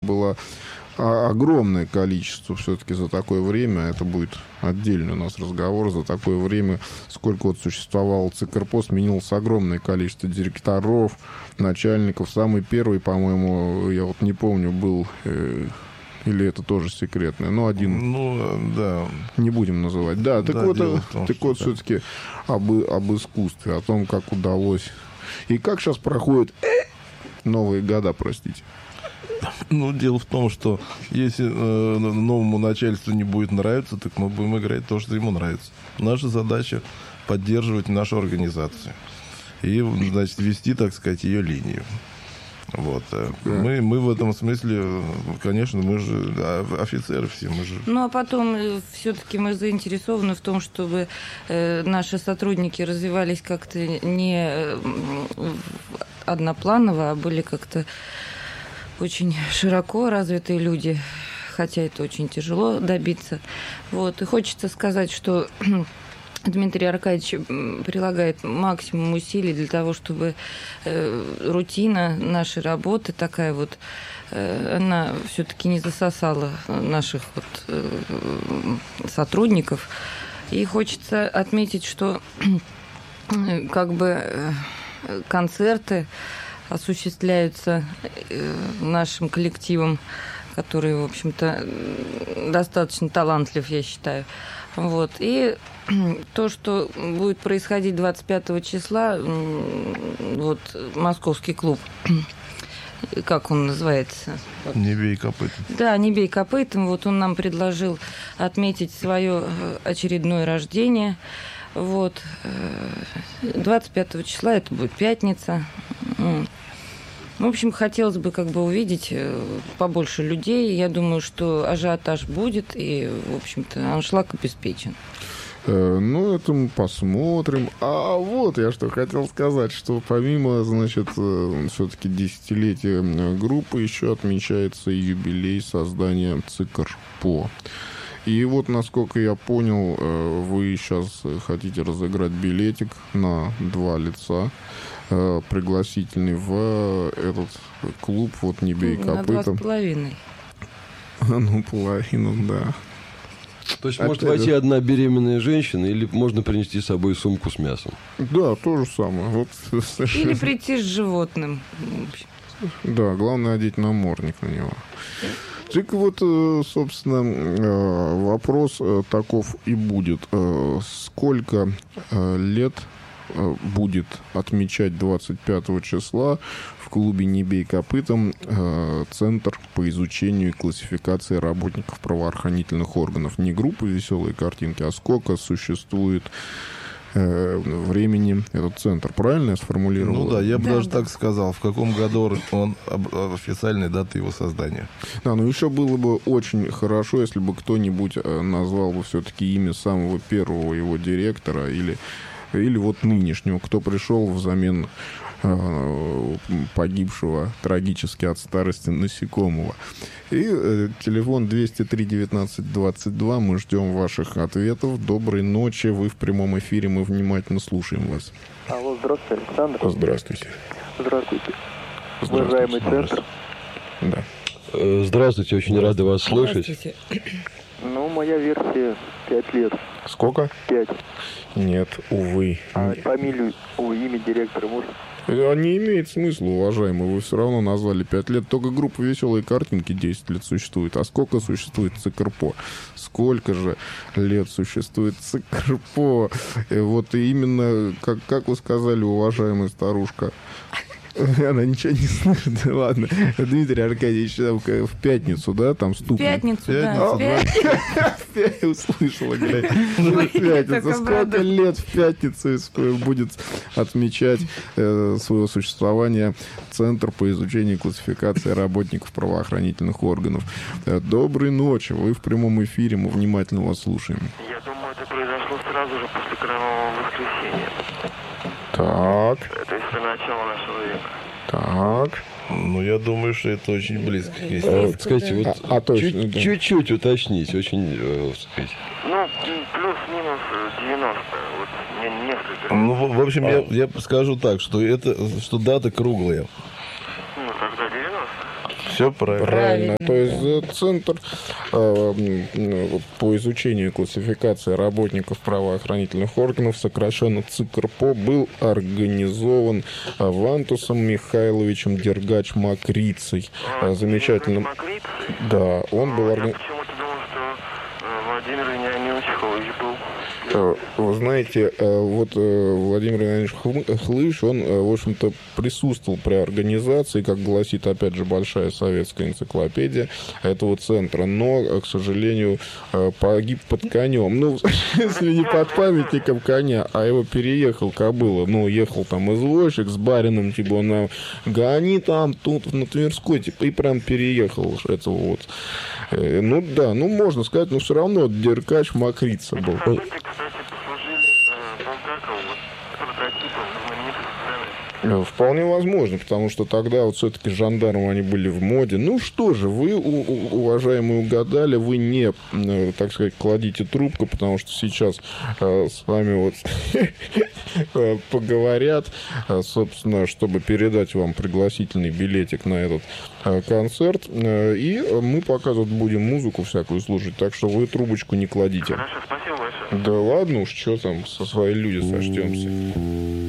было огромное количество все-таки за такое время. Это будет отдельный у нас разговор. За такое время, сколько вот существовал ЦКРПО, сменилось огромное количество директоров, начальников. Самый первый, по-моему, я вот не помню, был... Или это тоже секретное? Ну, один. Ну, да. Не будем называть. Да, так да, вот, все-таки об искусстве, о том, как удалось. И как сейчас проходят новые года, простите. Ну, дело в том, что если новому начальству не будет нравиться, так мы будем играть то, что ему нравится. Наша задача — поддерживать нашу организацию. И, значит, вести, так сказать, ее линию. Вот. Мы в этом смысле, конечно, мы же офицеры все, мы же... Ну, а потом все-таки мы заинтересованы в том, чтобы наши сотрудники развивались как-то не однопланово, а были как-то очень широко развитые люди, хотя это очень тяжело добиться. Вот. И хочется сказать, что Дмитрий Аркадьевич прилагает максимум усилий для того, чтобы рутина нашей работы такая вот, она все-таки не засосала наших вот сотрудников. И хочется отметить, что как бы концерты осуществляются нашим коллективом, который, в общем-то, достаточно талантлив, я считаю. Вот. И то, что будет происходить 25 числа, вот московский клуб, как он называется? «Не бей копытом». Да, «Не бей копытом». Вот он нам предложил отметить свое очередное рождение. Вот. 25 числа, это будет пятница. В общем, хотелось бы как бы увидеть побольше людей. Я думаю, что ажиотаж будет, и, в общем-то, аншлаг обеспечен. Ну, это мы посмотрим. А вот я что хотел сказать, что помимо, значит, все-таки десятилетия группы, еще отмечается юбилей создания ЦКРПО. И вот, насколько я понял, вы сейчас хотите разыграть билетик на 2 лица, пригласительный в этот клуб, вот «Не бей копытом». На 2,5. Ну, половину, да. То есть может войти одна беременная женщина, или можно принести с собой сумку с мясом? Да, то же самое. Вот, или прийти с животным. Да, главное одеть намордник на него. Так вот, собственно, вопрос таков и будет. Сколько лет будет отмечать 25 числа в клубе «Не бей копытом» Центр по изучению и классификации работников правоохранительных органов? Не группа «Веселые картинки», а сколько существует времени этот центр. Правильно я сформулировал? Ну да, я бы даже так сказал. В каком году он официальная дата его создания. Да, ну еще было бы очень хорошо, если бы кто-нибудь назвал бы все-таки имя самого первого его директора или вот нынешнего, кто пришел взамен погибшего трагически от старости насекомого. И телефон 203-19-22. Мы ждем ваших ответов. Доброй ночи. Вы в прямом эфире. Мы внимательно слушаем вас. Алло, здравствуйте, Александр. Здравствуйте. Здравствуйте. Уважаемый центр. Да. Здравствуйте, очень рады вас слышать. Ну, моя версия 5 лет. Сколько? 5. Нет, увы. А фамилию, имя директора можно? Не имеет смысла, уважаемый. Вы все равно назвали 5 лет. Только группа «Веселые картинки» 10 лет существует. А сколько существует ЦКРПО? Сколько же лет существует ЦКРПО? Вот именно, как вы сказали, уважаемая старушка, она ничего не слышит. Ладно. Дмитрий Аркадьевич, в пятницу, да, там стукнет? В пятницу, да. Услышала, глядь. В пятницу. Сколько лет в пятницу будет отмечать своего существования Центр по изучению и классификации работников правоохранительных органов? Доброй ночи. Вы в прямом эфире. Мы внимательно вас слушаем. Я думаю, это произошло сразу же после Кровавого воскресенья. Так. То есть до начала нашего века. Так. Ну, я думаю, что это очень близко к истине. Скажите, вот точно, да. Чуть-чуть уточнить, очень, сказать. Ну, плюс-минус 90. Вот несколько. Ну, в общем, я скажу так, что дата круглая. Ну, тогда 90. Все правильно. Правильно. То есть Центр по изучению и классификации работников правоохранительных органов, сокращенно ЦИКРПО, был организован Вантусом Михайловичем Дергач-Макрицей. Замечательным. Да, он был Я почему-то думал, что Владимир Вениаминович Хлыщ был. Вы знаете, вот Владимир Иванович Хлыщ, он, в общем-то, присутствовал при организации, как гласит, опять же, большая советская энциклопедия этого центра, но, к сожалению, погиб под конем. Ну, если не под памятником коня, а его переехал кобыла. Ну, ехал там извозчик с барином, типа, он гони там, тут, на Тверской, типа, и прям переехал этого вот. Ну, да, ну, можно сказать, но все равно Дергач Макрица был. Кстати, послужили Булгакову прототипом знаменитых сцены. Вполне возможно, потому что тогда вот все-таки жандармы, они были в моде. Ну что же, вы, уважаемые, угадали, вы не, так сказать, кладите трубку, потому что сейчас с вами вот поговорят, собственно, чтобы передать вам пригласительный билетик на этот концерт. И мы пока тут будем музыку всякую слушать, так что вы трубочку не кладите. Хорошо, спасибо большое. Да ладно уж, что там, со своей люди сочтемся.